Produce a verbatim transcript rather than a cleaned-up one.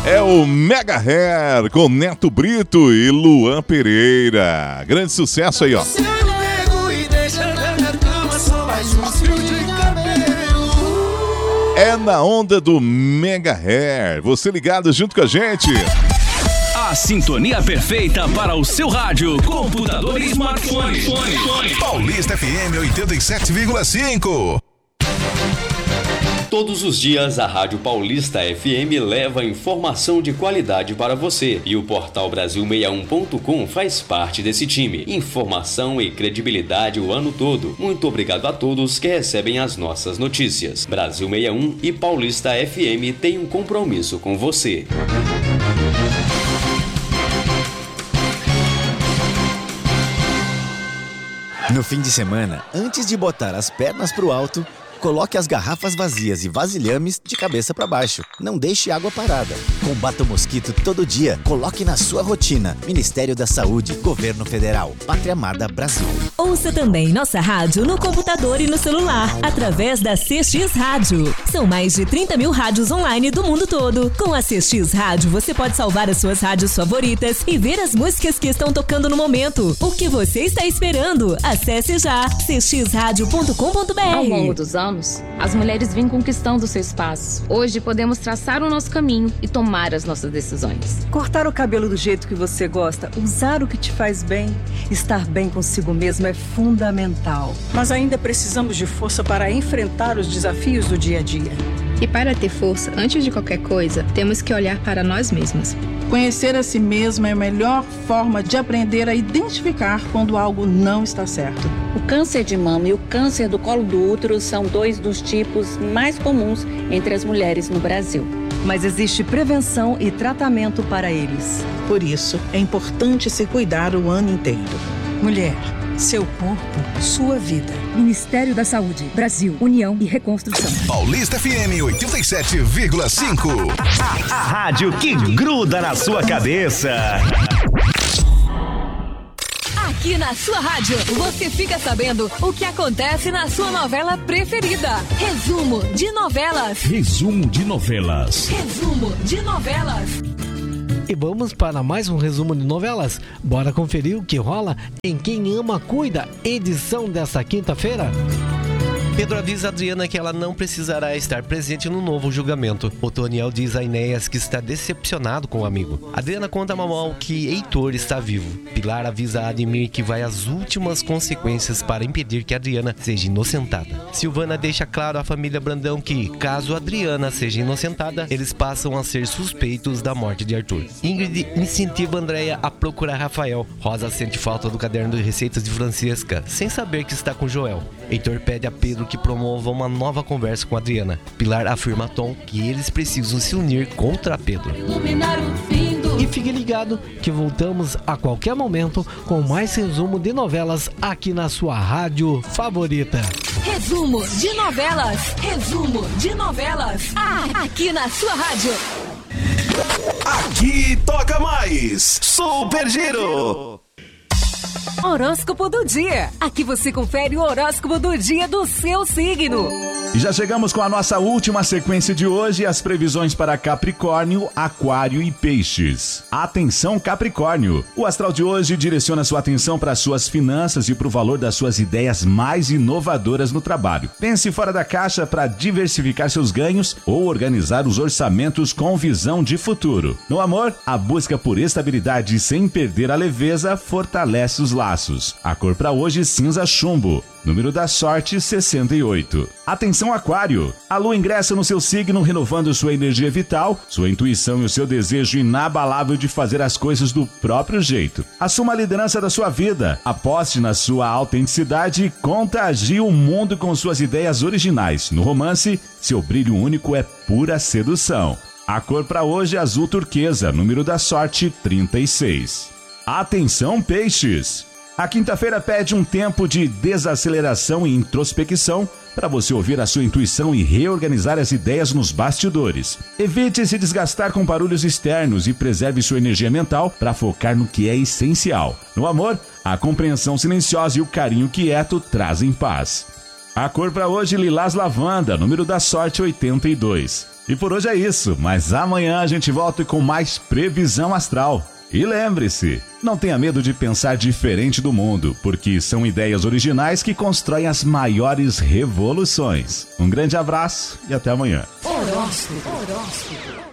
É o Mega Hair com Neto Brito e Luan Pereira. Grande sucesso aí, ó. É na onda do Mega Hair. Você ligado junto com a gente. A sintonia perfeita para o seu rádio, computador e smartphone. Paulista F M oitenta e sete vírgula cinco. Todos os dias, a Rádio Paulista F M leva informação de qualidade para você. E o portal Brasil sessenta e um ponto com faz parte desse time. Informação e credibilidade o ano todo. Muito obrigado a todos que recebem as nossas notícias. Brasil sessenta e um e Paulista F M têm um compromisso com você. No fim de semana, antes de botar as pernas pro alto, coloque as garrafas vazias e vasilhames de cabeça para baixo. Não deixe água parada. Combata o mosquito todo dia. Coloque na sua rotina. Ministério da Saúde, Governo Federal, Pátria Amada Brasil. Ouça também nossa rádio no computador e no celular, através da C X Rádio. São mais de trinta mil rádios online do mundo todo. Com a C X Rádio, você pode salvar as suas rádios favoritas e ver as músicas que estão tocando no momento. O que você está esperando? Acesse já c x rádio ponto com ponto b r. Ao longo dos anos, as mulheres vêm conquistando seu espaço. Hoje podemos traçar o nosso caminho e tomar as nossas decisões. Cortar o cabelo do jeito que você gosta, usar o que te faz bem, estar bem consigo mesmo é fundamental. Mas ainda precisamos de força para enfrentar os desafios do dia a dia. E para ter força, antes de qualquer coisa, temos que olhar para nós mesmas. Conhecer a si mesma é a melhor forma de aprender a identificar quando algo não está certo. O câncer de mama e o câncer do colo do útero são dois dos tipos mais comuns entre as mulheres no Brasil. Mas existe prevenção e tratamento para eles. Por isso, é importante se cuidar o ano inteiro. Mulher, seu corpo, sua vida. Ministério da Saúde, Brasil, União e Reconstrução. Paulista F M oitenta e sete vírgula cinco. A, a rádio que gruda na sua cabeça. Aqui na sua rádio, você fica sabendo o que acontece na sua novela preferida. Resumo de novelas. Resumo de novelas. Resumo de novelas. E vamos para mais um resumo de novelas. Bora conferir o que rola em Quem Ama Cuida, edição desta quinta-feira. Pedro avisa a Adriana que ela não precisará estar presente no novo julgamento. Otoniel diz a Enéas que está decepcionado com o amigo. Adriana conta a Mamal que Heitor está vivo. Pilar avisa a Ademir que vai às últimas consequências para impedir que Adriana seja inocentada. Silvana deixa claro à família Brandão que, caso Adriana seja inocentada, eles passam a ser suspeitos da morte de Arthur. Ingrid incentiva Andréia a procurar Rafael. Rosa sente falta do caderno de receitas de Francesca, sem saber que está com Joel. Heitor pede a Pedro que promova uma nova conversa com Adriana. Pilar afirma a Tom que eles precisam se unir contra Pedro. E fique ligado que voltamos a qualquer momento com mais resumo de novelas aqui na sua rádio favorita. Resumo de novelas. Resumo de novelas. Ah, aqui na sua rádio. Aqui toca mais Super Giro. Horóscopo do dia. Aqui você confere o horóscopo do dia do seu signo. E já chegamos com a nossa última sequência de hoje, as previsões para Capricórnio, Aquário e Peixes. Atenção, Capricórnio! O astral de hoje direciona sua atenção para suas finanças e para o valor das suas ideias mais inovadoras no trabalho. Pense fora da caixa para diversificar seus ganhos ou organizar os orçamentos com visão de futuro. No amor, a busca por estabilidade sem perder a leveza fortalece os laços. A cor para hoje, cinza chumbo. Número da sorte, sessenta e oito. Atenção, Aquário! A lua ingressa no seu signo, renovando sua energia vital, sua intuição e o seu desejo inabalável de fazer as coisas do próprio jeito. Assuma a liderança da sua vida, aposte na sua autenticidade e contagie o mundo com suas ideias originais. No romance, seu brilho único é pura sedução. A cor para hoje é azul turquesa, número da sorte, trinta e seis. Atenção, Peixes! A quinta-feira pede um tempo de desaceleração e introspecção para você ouvir a sua intuição e reorganizar as ideias nos bastidores. Evite se desgastar com barulhos externos e preserve sua energia mental para focar no que é essencial. No amor, a compreensão silenciosa e o carinho quieto trazem paz. A cor para hoje, lilás lavanda, número da sorte oitenta e dois. E por hoje é isso, mas amanhã a gente volta com mais previsão astral. E lembre-se, não tenha medo de pensar diferente do mundo, porque são ideias originais que constroem as maiores revoluções. Um grande abraço e até amanhã. Horóscopo. Horóscopo.